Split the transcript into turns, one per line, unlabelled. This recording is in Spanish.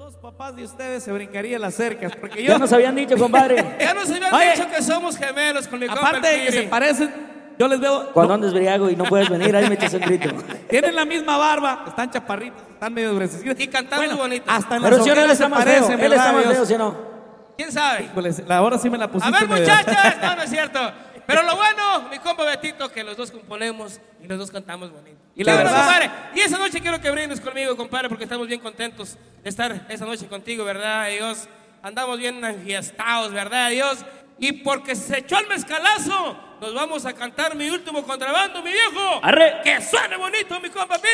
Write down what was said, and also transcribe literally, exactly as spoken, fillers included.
dos papás de ustedes se brincarían las cercas, porque yo...
Ya nos habían dicho, compadre.
Ya nos habían
Oye,
dicho que somos gemelos con mi compa
aparte
el
de que se
Piri.
parecen, yo les veo...
Cuando
no,
andes briago y no puedes venir, ahí me echas un grito.
tienen la misma barba, están chaparritos, están medio gruesecitos.
Y cantamos
Bueno,
bonito.
hasta en las
Pero si no, él
ojeras
está
se
más feo.
parecen,
Él
¿verdad,
está más
Dios?
feo, ¿sí o no?
¿Quién sabe?
Híjoles, ahora sí me la
A
pusiste
ver,
medio-
muchachas. No, no es cierto. Pero lo bueno, mi compa Betito, que los dos componemos y los dos cantamos bonito.
Y la
Bueno,
verdad-
compadre, y esa noche quiero que brindes conmigo, compadre, porque estamos bien contentos de estar esa noche contigo, ¿verdad, Dios? Andamos bien enfiestados, ¿verdad, Dios? Y porque se echó el mezcalazo, nos vamos a cantar mi último contrabando, mi viejo.
Arre.
Que suene bonito, mi compa Piri.